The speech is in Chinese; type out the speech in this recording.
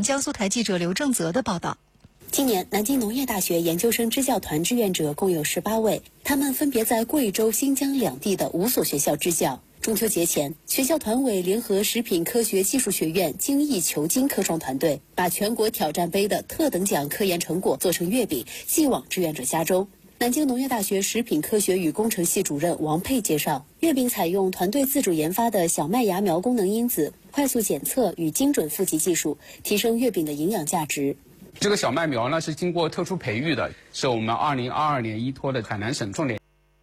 江苏台记者刘正泽的报道。 今年，南京农业大学研究生支教团志愿者共有18位，他们分别在贵州、新疆两地的5所学校支教。中秋节前，学校团委联合食品科学技术学院精益求精科创团队，把全国挑战杯的特等奖科研成果做成月饼，寄往志愿者家中。南京农业大学食品科学与工程系主任王佩介绍，月饼采用团队自主研发的小麦芽苗功能因子，快速检测与精准富集技术，提升月饼的营养价值。 这个小麦苗呢是经过特殊培育的，是我们2022年依托的海南省重点